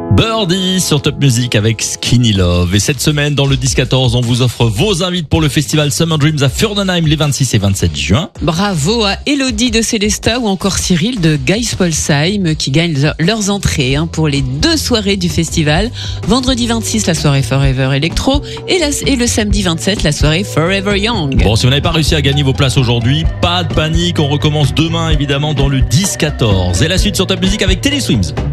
Birdie sur Top Music avec Skinny Love. Et cette semaine, dans le 10-14, on vous offre vos invites pour le festival Summer Dreams à Furdenheim les 26 et 27 juin. Bravo à Elodie de Célesta ou encore Cyril de Geispolsheim qui gagnent leurs entrées pour les 2 soirées du festival. Vendredi 26, la soirée Forever Electro et le samedi 27, la soirée Forever Young. Bon, si vous n'avez pas réussi à gagner vos places aujourd'hui, pas de panique, on recommence demain évidemment dans le 10-14. Et la suite sur Top Music avec Teddy Swims.